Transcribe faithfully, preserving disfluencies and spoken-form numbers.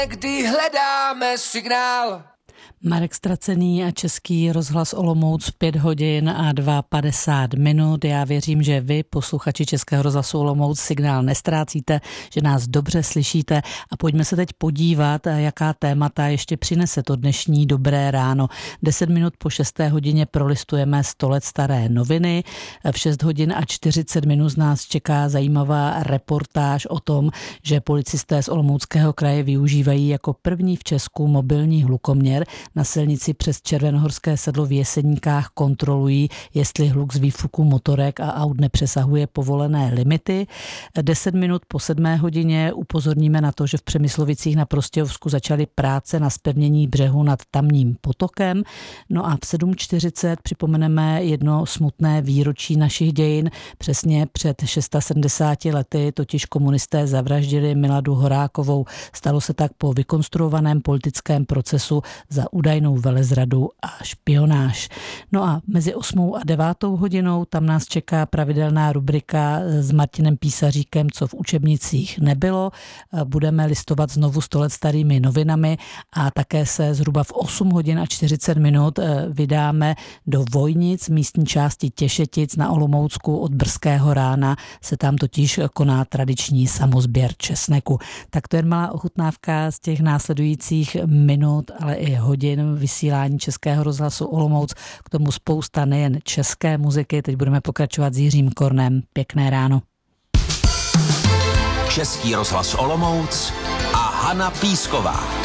Kdy hledáme signál. Marek Stracený a Český rozhlas Olomouc, pět hodin a padesát dva minut. Já věřím, že vy, posluchači Českého rozhlasu Olomouc, signál nestrácíte, že nás dobře slyšíte a pojďme se teď podívat, jaká témata ještě přinese to dnešní dobré ráno. deset minut po šesté hodině prolistujeme sto let staré noviny. V šest hodin a čtyřicet minut nás čeká zajímavá reportáž o tom, že policisté z Olomouckého kraje využívají jako první v Česku mobilní hlukoměr. Na silnici přes Červenohorské sedlo v Jeseníkách kontrolují, jestli hluk z výfuku motorek a aut nepřesahuje povolené limity. Deset minut po sedmé hodině upozorníme na to, že v Přemyslovicích na Prostějovsku začaly práce na zpevnění břehu nad tamním potokem. No a v sedm čtyřicet připomeneme jedno smutné výročí našich dějin. Přesně před sedmdesáti šesti lety totiž komunisté zavraždili Miladu Horákovou. Stalo se tak po vykonstruovaném politickém procesu za údajnou velezradu a špionáž. No a mezi osmou a devátou hodinou tam nás čeká pravidelná rubrika s Martinem Písaříkem, co v učebnicích nebylo. Budeme listovat znovu sto let starými novinami a také se zhruba v osm hodin a čtyřicet minut vydáme do Vojnic, místní části Těšetic na Olomoucku. Od brzkého rána se tam totiž koná tradiční samozběr česneku. Tak to je malá ochutnávka z těch následujících minut, ale i hodin vysílání Českého rozhlasu Olomouc. K tomu spousta nejen české muziky. Teď budeme pokračovat s Jiřím Kornem. Pěkné ráno. Český rozhlas Olomouc a Hana Písková.